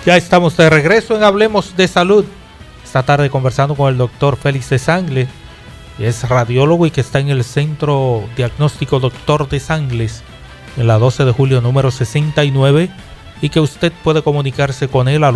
Ya estamos de regreso en Hablemos de Salud. Esta tarde conversando con el doctor Félix de Sangles, que es radiólogo y que está en el Centro Diagnóstico Doctor de Sangles, en la 12 de julio número 69, y que usted puede comunicarse con él al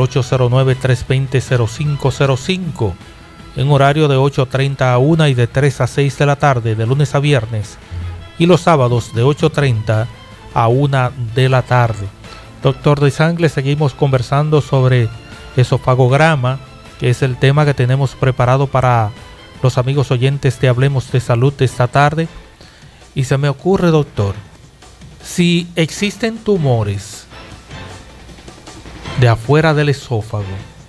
809-320-0505 en horario de 8:30 a 1 y de 3 a 6 de la tarde, de lunes a viernes, y los sábados de 8:30 a 1 de la tarde. Doctor de Sangles, seguimos conversando sobre esofagograma, que es el tema que tenemos preparado para los amigos oyentes de Hablemos de Salud de esta tarde. Y se me ocurre, doctor, si existen tumores de afuera del esófago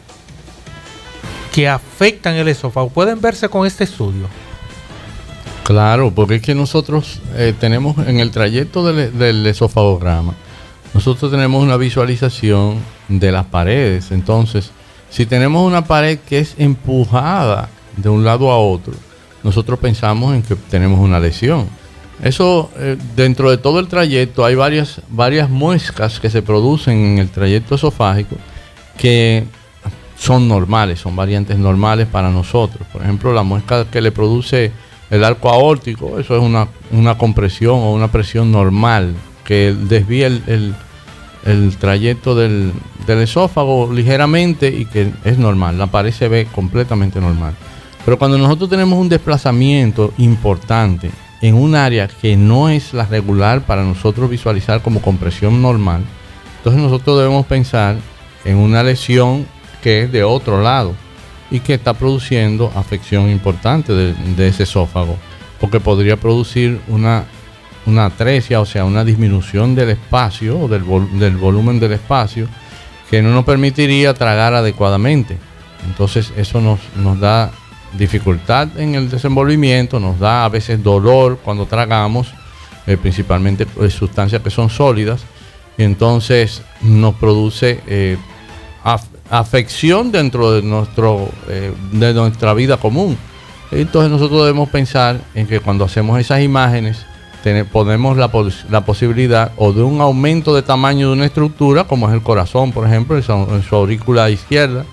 que afectan el esófago, ¿pueden verse con este estudio? Claro, porque es que nosotros tenemos en el trayecto del esofagograma, nosotros tenemos una visualización de las paredes. Entonces, si tenemos una pared que es empujada de un lado a otro, nosotros pensamos en que tenemos una lesión. Eso, dentro de todo el trayecto, hay varias muescas que se producen en el trayecto esofágico que son normales, son variantes normales para nosotros. Por ejemplo, la muesca que le produce el arco aórtico, eso es una compresión o una presión normal que desvía el trayecto del esófago ligeramente y que es normal. La pared se ve completamente normal. Pero cuando nosotros tenemos un desplazamiento importante en un área que no es la regular para nosotros visualizar como compresión normal, entonces nosotros debemos pensar en una lesión que es de otro lado y que está produciendo afección importante de ese esófago, porque podría producir una atresia, o sea, una disminución del espacio o del volumen del espacio que no nos permitiría tragar adecuadamente. Entonces eso nos da dificultad en el desenvolvimiento, nos da a veces dolor cuando tragamos, principalmente sustancias que son sólidas, y entonces nos produce afección dentro de nuestra vida común. Entonces nosotros debemos pensar en que cuando hacemos esas imágenes ponemos la posibilidad o de un aumento de tamaño de una estructura, como es el corazón, por ejemplo, en su aurícula izquierda,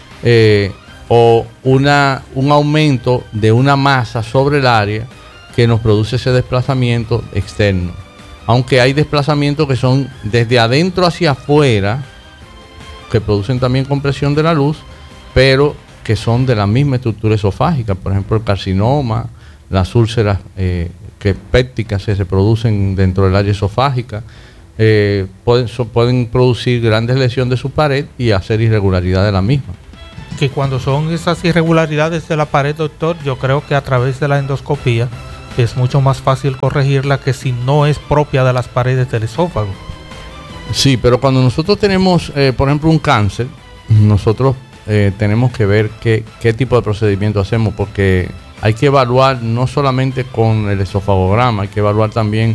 o un aumento de una masa sobre el área que nos produce ese desplazamiento externo. Aunque hay desplazamientos que son desde adentro hacia afuera, que producen también compresión de la luz, pero que son de la misma estructura esofágica. Por ejemplo, el carcinoma, las úlceras pépticas que se producen dentro del área esofágica, pueden producir grandes lesiones de su pared y hacer irregularidad de la misma. Que cuando son esas irregularidades de la pared, doctor, yo creo que a través de la endoscopía es mucho más fácil corregirla que si no es propia de las paredes del esófago. Sí, pero cuando nosotros tenemos, por ejemplo, un cáncer, nosotros tenemos que ver qué tipo de procedimiento hacemos, porque hay que evaluar no solamente con el esofagograma, hay que evaluar también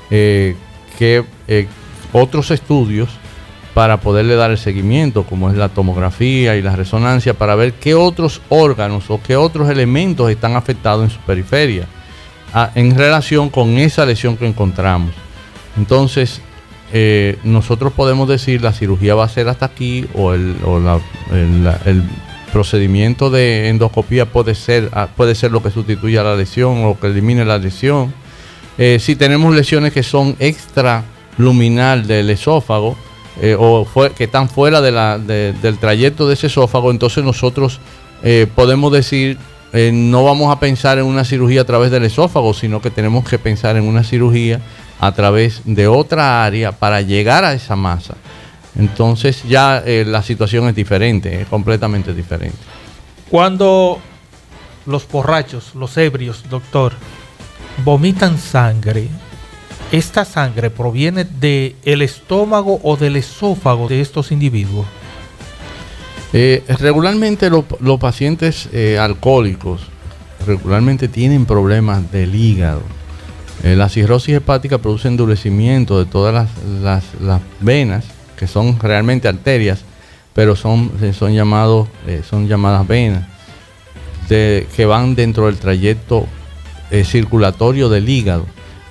otros estudios para poderle dar el seguimiento, como es la tomografía y la resonancia, para ver qué otros órganos o qué otros elementos están afectados en su periferia en relación con esa lesión que encontramos. Entonces, nosotros podemos decir la cirugía va a ser hasta aquí, o el procedimiento de endoscopía puede ser lo que sustituya la lesión o que elimine la lesión. Si tenemos lesiones que son extraluminal del esófago, que están fuera del trayecto de ese esófago, entonces nosotros podemos decir, no vamos a pensar en una cirugía a través del esófago, sino que tenemos que pensar en una cirugía a través de otra área para llegar a esa masa. Entonces ya la situación es diferente, es completamente diferente. Cuando los borrachos, los ebrios, doctor, vomitan sangre, ¿esta sangre proviene del estómago o del esófago de estos individuos? Regularmente los pacientes alcohólicos regularmente tienen problemas del hígado. La cirrosis hepática produce endurecimiento de todas las venas, que son realmente arterias, pero son llamadas venas, que van dentro del trayecto circulatorio del hígado.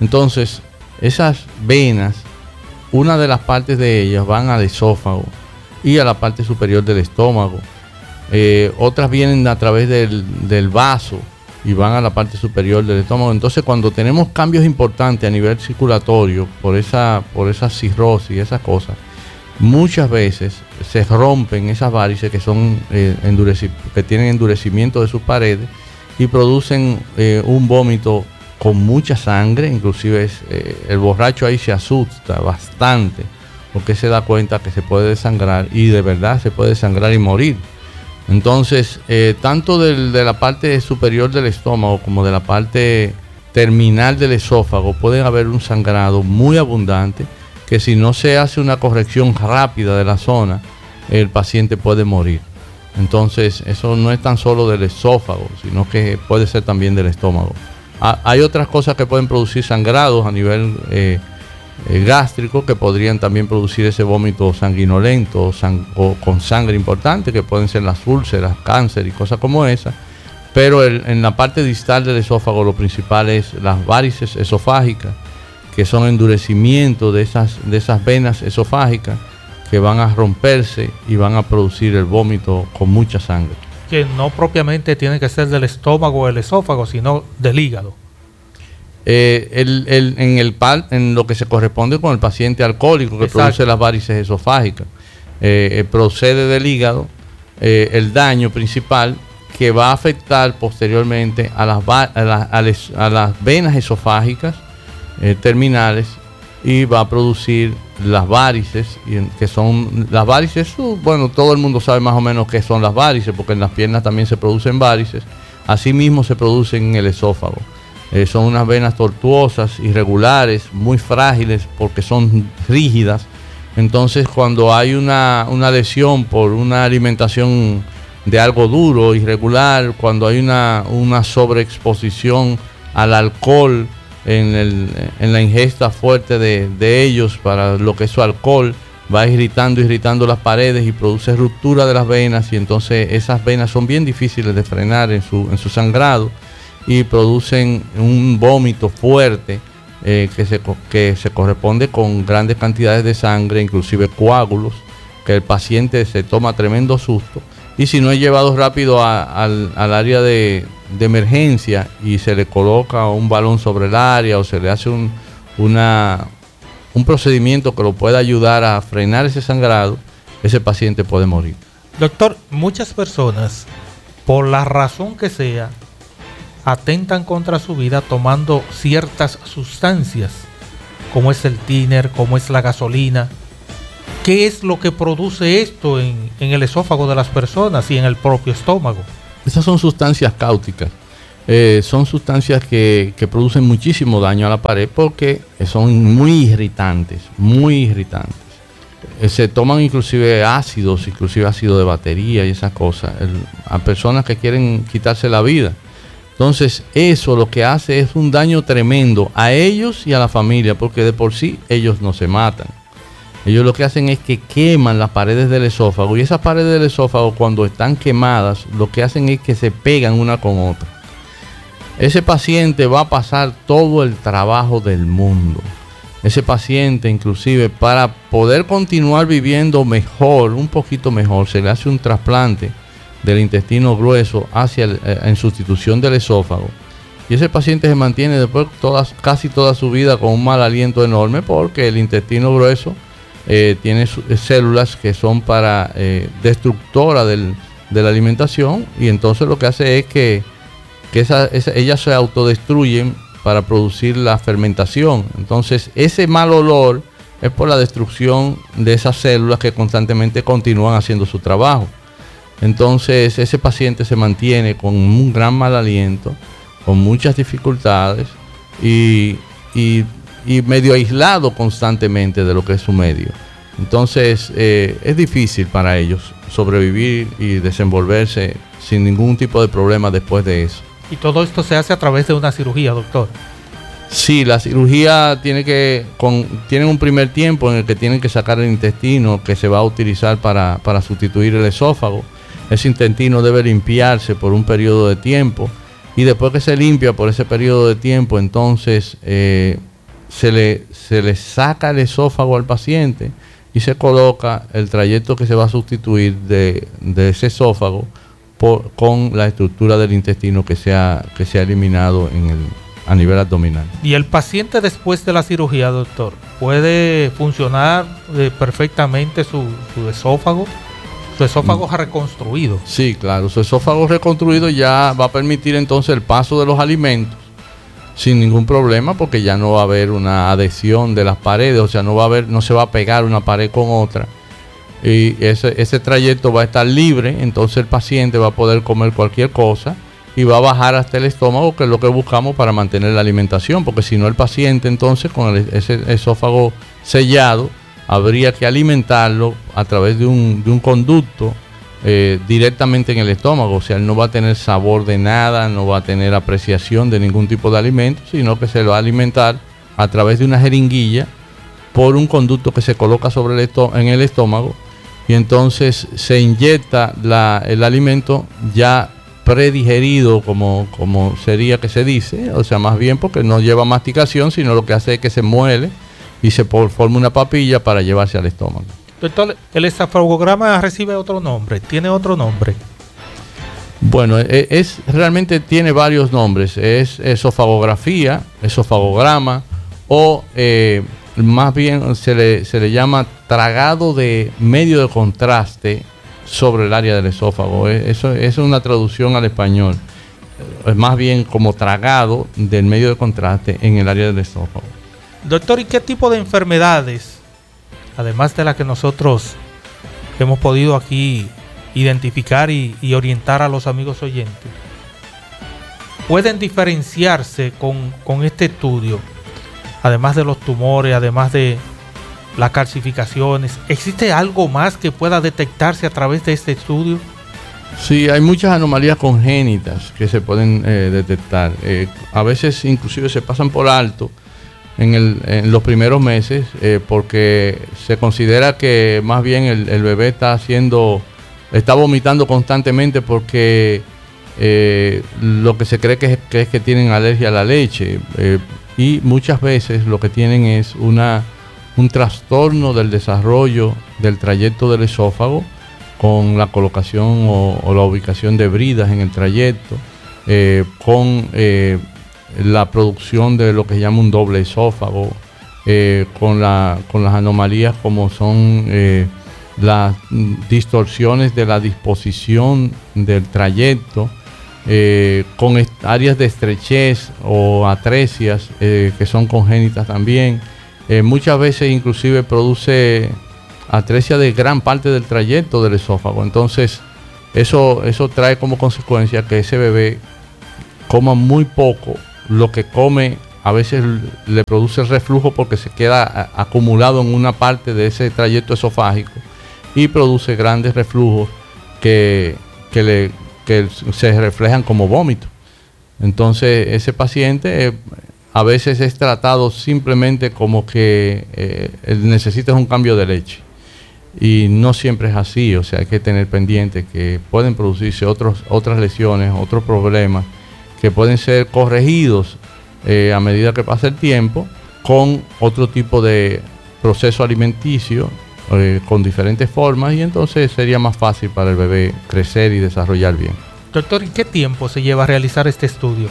Entonces, esas venas, una de las partes de ellas van al esófago y a la parte superior del estómago. Otras vienen a través del vaso y van a la parte superior del estómago. Entonces, cuando tenemos cambios importantes a nivel circulatorio por esa cirrosis y esas cosas, muchas veces se rompen esas varices que son que tienen endurecimiento de sus paredes y producen un vómito con mucha sangre. Inclusive el borracho ahí se asusta bastante porque se da cuenta que se puede desangrar, y de verdad se puede desangrar y morir. Entonces, tanto de la parte superior del estómago como de la parte terminal del esófago puede haber un sangrado muy abundante, que si no se hace una corrección rápida de la zona, el paciente puede morir. Entonces, eso no es tan solo del esófago, sino que puede ser también del estómago. Hay otras cosas que pueden producir sangrados a nivel gástrico, que podrían también producir ese vómito sanguinolento o con sangre importante, que pueden ser las úlceras, cáncer y cosas como esa. Pero en la parte distal del esófago, lo principal es las varices esofágicas, que son endurecimiento de esas venas esofágicas que van a romperse y van a producir el vómito con mucha sangre. Que no propiamente tiene que ser del estómago o el esófago, sino del hígado. En lo que se corresponde con el paciente alcohólico que produce las varices esofágicas, procede del hígado el daño principal, que va a afectar posteriormente a las venas esofágicas terminales, y va a producir las varices, que son las varices. Bueno, todo el mundo sabe más o menos qué son las varices, porque en las piernas también se producen varices. Asimismo se producen en el esófago. Son unas venas tortuosas, irregulares, muy frágiles porque son rígidas. Entonces, cuando hay una lesión por una alimentación de algo duro, irregular, cuando hay una sobreexposición al alcohol en la ingesta fuerte de ellos, para lo que es su alcohol, va irritando las paredes y produce ruptura de las venas, y entonces esas venas son bien difíciles de frenar en su sangrado, y producen un vómito fuerte que se corresponde con grandes cantidades de sangre, inclusive coágulos, que el paciente se toma tremendo susto, y si no es llevado rápido al área de emergencia y se le coloca un balón sobre el área, o se le hace un procedimiento que lo pueda ayudar a frenar ese sangrado, ese paciente puede morir. Doctor, muchas personas, por la razón que sea, atentan contra su vida tomando ciertas sustancias, como es el tiner, como es la gasolina. ¿Qué es lo que produce esto en el esófago de las personas y en el propio estómago? Esas son sustancias cáusticas. Son sustancias que producen muchísimo daño a la pared porque son muy irritantes, muy irritantes. Se toman inclusive ácidos, inclusive ácido de batería y esas cosas, a personas que quieren quitarse la vida. Entonces, eso lo que hace es un daño tremendo a ellos y a la familia, porque de por sí ellos no se matan. Ellos lo que hacen es que queman las paredes del esófago, y esas paredes del esófago, cuando están quemadas, lo que hacen es que se pegan una con otra. Ese paciente va a pasar todo el trabajo del mundo. Ese paciente, inclusive, para poder continuar viviendo mejor, un poquito mejor, se le hace un trasplante del intestino grueso en sustitución del esófago, y ese paciente se mantiene después casi toda su vida con un mal aliento enorme, porque el intestino grueso tiene células que son para destructora de la alimentación, y entonces lo que hace es que ellas se autodestruyen para producir la fermentación. Entonces ese mal olor es por la destrucción de esas células que constantemente continúan haciendo su trabajo. Entonces ese paciente se mantiene con un gran mal aliento, con muchas dificultades y medio aislado constantemente de lo que es su medio. Entonces es difícil para ellos sobrevivir y desenvolverse sin ningún tipo de problema después de eso. ¿Y todo esto se hace a través de una cirugía, doctor? Sí, la cirugía tiene un primer tiempo en el que tienen que sacar el intestino, que se va a utilizar para sustituir el esófago. Ese intestino debe limpiarse por un periodo de tiempo, y después que se limpia por ese periodo de tiempo, entonces se le saca el esófago al paciente, y se coloca el trayecto que se va a sustituir de ese esófago con la estructura del intestino que se ha eliminado a nivel abdominal. ¿Y el paciente después de la cirugía, doctor, puede funcionar perfectamente su esófago? Su esófago reconstruido. Sí, claro, su esófago reconstruido ya va a permitir entonces el paso de los alimentos sin ningún problema, porque ya no va a haber una adhesión de las paredes, o sea, no se va a pegar una pared con otra. Y ese trayecto va a estar libre, entonces el paciente va a poder comer cualquier cosa y va a bajar hasta el estómago, que es lo que buscamos para mantener la alimentación, porque si no el paciente entonces con ese esófago sellado habría que alimentarlo a través de un conducto directamente en el estómago, o sea, él no va a tener sabor de nada, no va a tener apreciación de ningún tipo de alimento, sino que se lo va a alimentar a través de una jeringuilla por un conducto que se coloca en el estómago, y entonces se inyecta el alimento ya predigerido, como sería que se dice, o sea, más bien porque no lleva masticación, sino lo que hace es que se muele y se forma una papilla para llevarse al estómago. Doctor, ¿el esofagograma recibe otro nombre? ¿Tiene otro nombre? Bueno, realmente tiene varios nombres. Es esofagografía, esofagograma, o más bien se le llama tragado de medio de contraste sobre el área del esófago. Eso es una traducción al español. Es más bien como tragado del medio de contraste en el área del esófago. Doctor, ¿y qué tipo de enfermedades, además de las que nosotros hemos podido aquí identificar y orientar a los amigos oyentes, pueden diferenciarse con este estudio? Además de los tumores, además de las calcificaciones, ¿existe algo más que pueda detectarse a través de este estudio? Sí, hay muchas anomalías congénitas que se pueden detectar. A veces inclusive se pasan por alto en los primeros meses, porque se considera que más bien el bebé está vomitando constantemente porque lo que se cree que es que tienen alergia a la leche, y muchas veces lo que tienen es un trastorno del desarrollo del trayecto del esófago, con la colocación o la ubicación de bridas en el trayecto, con la producción de lo que se llama un doble esófago, con las anomalías como son las distorsiones de la disposición del trayecto, con áreas de estrechez o atresias que son congénitas también. Muchas veces inclusive produce atresia de gran parte del trayecto del esófago. Entonces eso trae como consecuencia que ese bebé coma muy poco. Lo que come a veces le produce reflujo porque se queda acumulado en una parte de ese trayecto esofágico, y produce grandes reflujos que se reflejan como vómito. Entonces ese paciente a veces es tratado simplemente como que necesita un cambio de leche, y no siempre es así. O sea, hay que tener pendiente que pueden producirse otras lesiones, otros problemas que pueden ser corregidos a medida que pasa el tiempo, con otro tipo de proceso alimenticio, con diferentes formas, y entonces sería más fácil para el bebé crecer y desarrollar bien. Doctor, ¿y qué tiempo se lleva a realizar este estudio?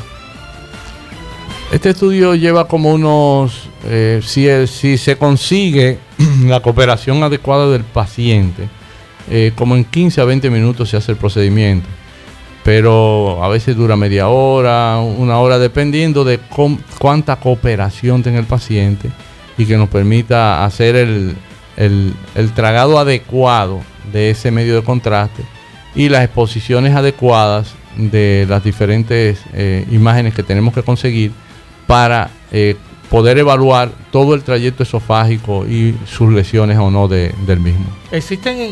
Este estudio lleva como unos, si se consigue la cooperación adecuada del paciente, como en 15 a 20 minutos se hace el procedimiento, pero a veces dura media hora, una hora, dependiendo de cuánta cooperación tenga el paciente y que nos permita hacer el tragado adecuado de ese medio de contraste y las exposiciones adecuadas de las diferentes imágenes que tenemos que conseguir para poder evaluar todo el trayecto esofágico y sus lesiones o no del mismo. ¿Existen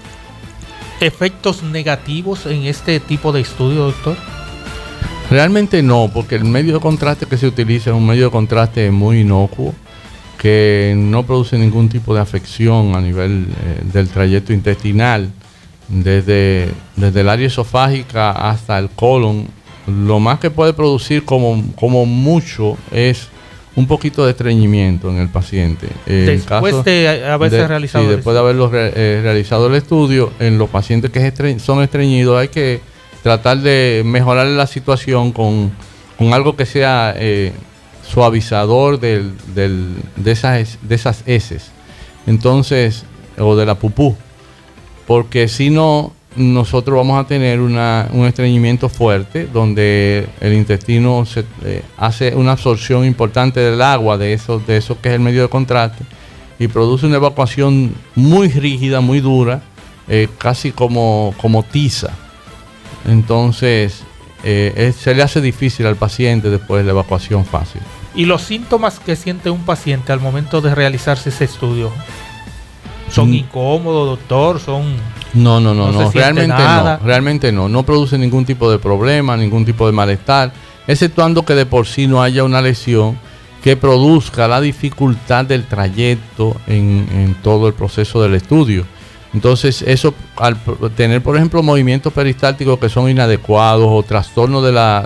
efectos negativos en este tipo de estudio, doctor? Realmente no, porque el medio de contraste que se utiliza es un medio de contraste muy inocuo, que no produce ningún tipo de afección a nivel del trayecto intestinal, desde el área esofágica hasta el colon. Lo más que puede producir como mucho es un poquito de estreñimiento en el paciente. Después de haberse realizado después de haberlo realizado el estudio, en los pacientes que son estreñidos hay que tratar de mejorar la situación con algo que sea suavizador de esas heces, entonces, o de la pupú, porque si no, nosotros vamos a tener un estreñimiento fuerte donde el intestino hace una absorción importante del agua de eso que es el medio de contraste, y produce una evacuación muy rígida, muy dura, casi como tiza. Entonces se le hace difícil al paciente después la evacuación fácil. ¿Y los síntomas que siente un paciente al momento de realizarse ese estudio son incómodos, doctor? No, realmente no produce ningún tipo de problema, ningún tipo de malestar, exceptuando que de por sí no haya una lesión que produzca la dificultad del trayecto en todo el proceso del estudio. Entonces, eso, al tener, por ejemplo, movimientos peristálticos que son inadecuados o trastornos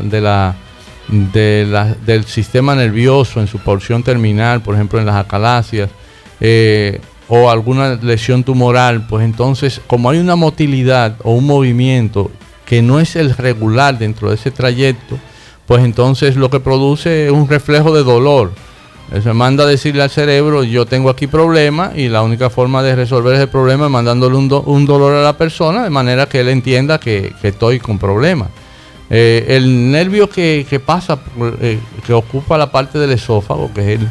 del sistema nervioso en su porción terminal, por ejemplo, en las acalacias, o alguna lesión tumoral, pues entonces, como hay una motilidad o un movimiento que no es el regular dentro de ese trayecto, pues entonces lo que produce es un reflejo de dolor. Se manda a decirle al cerebro: yo tengo aquí problema, y la única forma de resolver ese problema es mandándole un dolor a la persona, de manera que él entienda que estoy con problemas. El nervio que pasa, que ocupa la parte del esófago, que es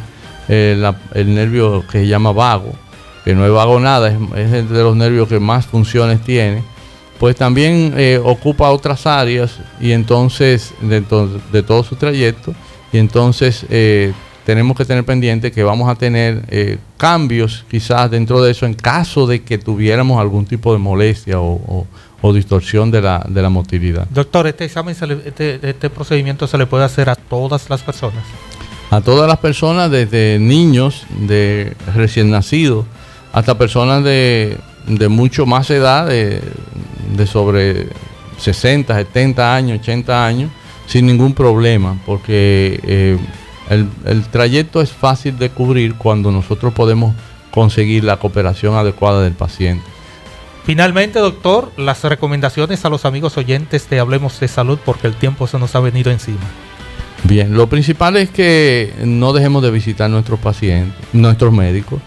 el nervio que se llama vago, que no es vago nada, es el de los nervios que más funciones tiene, pues también ocupa otras áreas, y entonces dentro de todo su trayecto, y entonces tenemos que tener pendiente que vamos a tener cambios quizás dentro de eso en caso de que tuviéramos algún tipo de molestia o distorsión de la motilidad. Doctor, ¿este examen, este procedimiento se le puede hacer a todas las personas? A todas las personas, desde niños, de recién nacidos, hasta personas de mucho más edad, de sobre 60, 70 años, 80 años, sin ningún problema, porque el trayecto es fácil de cubrir cuando nosotros podemos conseguir la cooperación adecuada del paciente. Finalmente, doctor, las recomendaciones a los amigos oyentes de Hablemos de Salud, porque el tiempo se nos ha venido encima. Bien, lo principal es que no dejemos de visitar nuestros pacientes, nuestros médicos,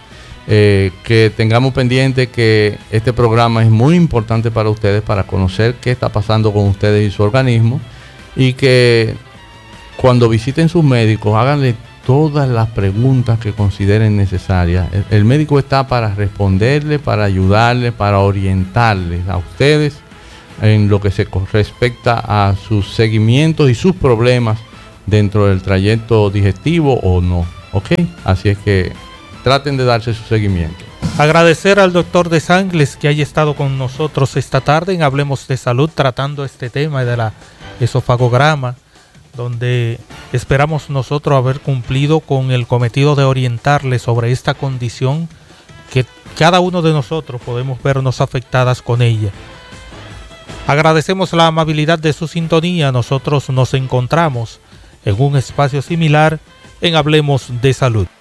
que tengamos pendiente que este programa es muy importante para ustedes, para conocer qué está pasando con ustedes y su organismo, y que cuando visiten sus médicos háganle todas las preguntas que consideren necesarias. El médico está para responderle, para ayudarle, para orientarles a ustedes en lo que se respecta a sus seguimientos y sus problemas dentro del trayecto digestivo o no. ¿Ok? Así es que traten de darse su seguimiento. Agradecer al doctor de Sangles que haya estado con nosotros esta tarde en Hablemos de Salud, tratando este tema de la esofagograma, donde esperamos nosotros haber cumplido con el cometido de orientarles sobre esta condición que cada uno de nosotros podemos vernos afectadas con ella. Agradecemos la amabilidad de su sintonía. Nosotros nos encontramos en un espacio similar en Hablemos de Salud.